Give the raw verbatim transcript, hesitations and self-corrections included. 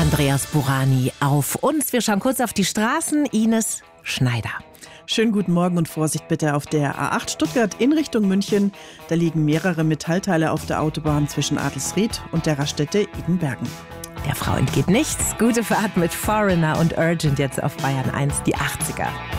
Andreas Burani auf uns. Wir schauen kurz auf die Straßen. Ines Schneider. Schönen guten Morgen und Vorsicht bitte auf der A acht Stuttgart in Richtung München. Da liegen mehrere Metallteile auf der Autobahn zwischen Adelsried und der Raststätte Edenbergen. Der Frau entgeht nichts. Gute Fahrt mit Foreigner und Urgent jetzt auf Bayern eins, die achtziger.